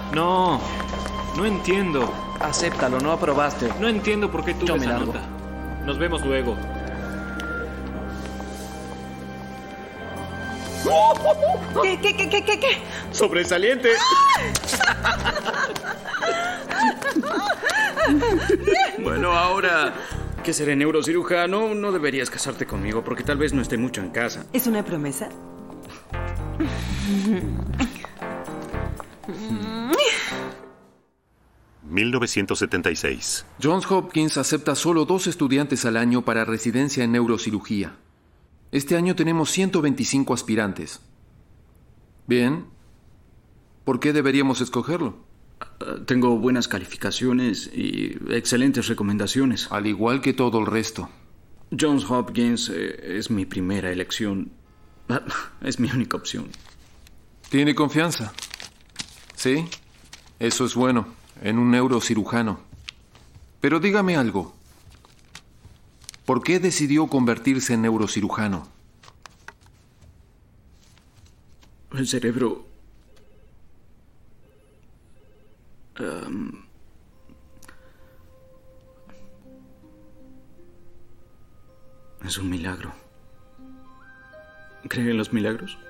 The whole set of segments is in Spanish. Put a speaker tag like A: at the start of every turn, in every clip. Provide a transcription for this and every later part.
A: No, no entiendo.
B: Acéptalo, no aprobaste.
A: No entiendo por qué tuve
B: Yo me
A: esa
B: largo.
A: nota. Nos vemos luego.
C: ¿Qué?
A: ¡Sobresaliente!
D: Bueno, ahora que seré neurocirujano, no deberías casarte conmigo porque tal vez no esté mucho en casa.
C: ¿Es una promesa?
E: ...1976...
F: Johns Hopkins acepta solo 2 estudiantes al año para residencia en neurocirugía. Este año tenemos 125 aspirantes. Bien. ¿Por qué deberíamos escogerlo?
D: Tengo buenas calificaciones y excelentes recomendaciones.
F: Al igual que todo el resto.
D: Johns Hopkins es mi primera elección. Es mi única opción.
F: ¿Tiene confianza? Sí, eso es bueno, en un neurocirujano. Pero dígame algo. ¿Por qué decidió convertirse en neurocirujano?
D: El cerebro... es un milagro. ¿Creen en los milagros?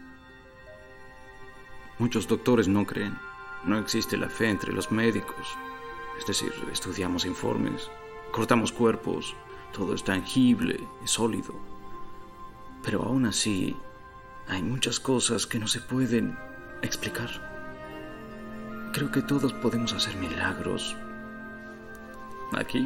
D: Muchos doctores no creen. No existe la fe entre los médicos. Es decir, estudiamos informes, cortamos cuerpos, todo es tangible, es sólido. Pero aún así, hay muchas cosas que no se pueden explicar. Creo que todos podemos hacer milagros aquí